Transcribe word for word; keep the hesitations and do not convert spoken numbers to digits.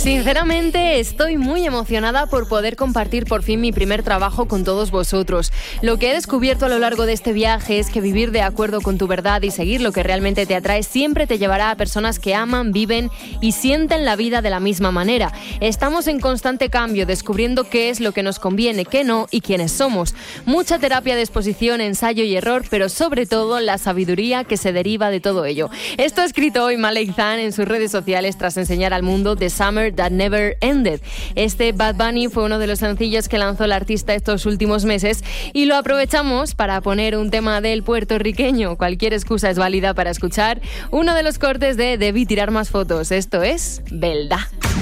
Sinceramente, estoy muy emocionada por poder compartir por fin mi primer trabajo con todos vosotros. Lo que he descubierto a lo largo de este viaje es que vivir de acuerdo con tu verdad y seguir lo que realmente te atrae siempre te llevará a personas que aman, viven y sienten la vida de la misma manera. Estamos en constante cambio, descubriendo qué es lo que nos conviene, qué no y quiénes somos. Mucha terapia de exposición, ensayo y error, pero sobre todo la sabiduría que se deriva de todo ello. Esto ha escrito hoy Malik Zan en sus redes sociales tras enseñar al mundo The Summer That Never Ended. Este Bad Bunny fue uno de los sencillos que lanzó el artista estos últimos meses y lo aprovechamos para poner un tema del puertorriqueño. Cualquier excusa es válida para escuchar uno de los cortes de Debí tirar más fotos. Esto es Belda.